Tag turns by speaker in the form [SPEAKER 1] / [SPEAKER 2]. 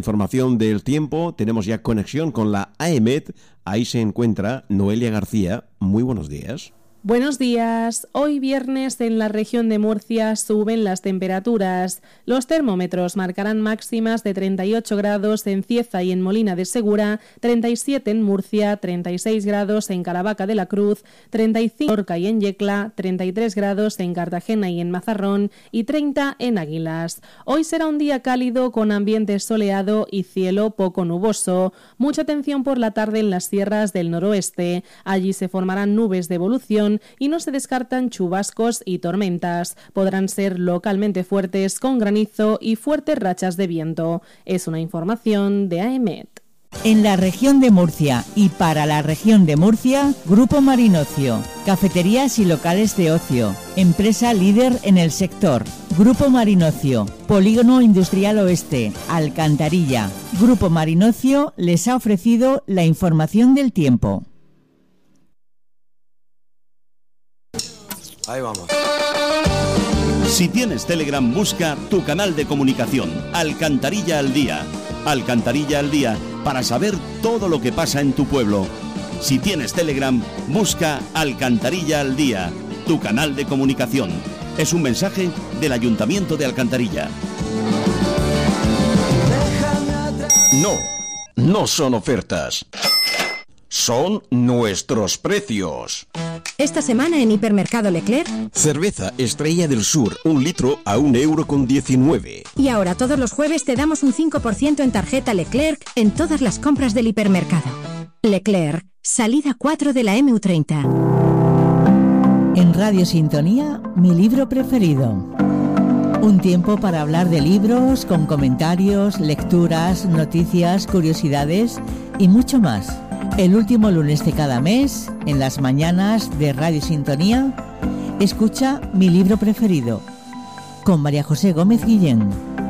[SPEAKER 1] información del tiempo. Tenemos ya conexión con la AEMET. Ahí se encuentra Noelia García. Muy buenos días.
[SPEAKER 2] Buenos días. Hoy viernes en la región de Murcia suben las temperaturas. Los termómetros marcarán máximas de 38 grados en Cieza y en Molina de Segura, 37 en Murcia, 36 grados en Caravaca de la Cruz, 35 en Lorca y en Yecla, 33 grados en Cartagena y en Mazarrón y 30 en Águilas. Hoy será un día cálido con ambiente soleado y cielo poco nuboso. Mucha atención por la tarde en las sierras del noroeste. Allí se formarán nubes de evolución y no se descartan chubascos y tormentas. Podrán ser localmente fuertes con granizo y fuertes rachas de viento. Es una información de AEMET.
[SPEAKER 3] En la región de Murcia y para la región de Murcia, Grupo Marinocio, cafeterías y locales de ocio, empresa líder en el sector. Grupo Marinocio, Polígono Industrial Oeste, Alcantarilla. Grupo Marinocio les ha ofrecido la información del tiempo.
[SPEAKER 4] Ahí vamos.
[SPEAKER 5] Si tienes Telegram, busca tu canal de comunicación, Alcantarilla al Día. Alcantarilla al Día, para saber todo lo que pasa en tu pueblo. Si tienes Telegram, busca Alcantarilla al Día, tu canal de comunicación. Es un mensaje del Ayuntamiento de Alcantarilla.
[SPEAKER 1] No son ofertas. Son nuestros precios.
[SPEAKER 6] Esta semana en Hipermercado Leclerc,
[SPEAKER 1] Cerveza Estrella del Sur, 1 litro a 1,19 €.
[SPEAKER 6] Y ahora todos los jueves te damos un 5% en tarjeta Leclerc en todas las compras del hipermercado. Leclerc, salida 4 de la MU30.
[SPEAKER 3] En Radio Sintonía, mi libro preferido. Un tiempo para hablar de libros, con comentarios, lecturas, noticias, curiosidades y mucho más. El último lunes de cada mes, en las mañanas de Radio Sintonía, escucha mi libro preferido, con María José Gómez Guillén.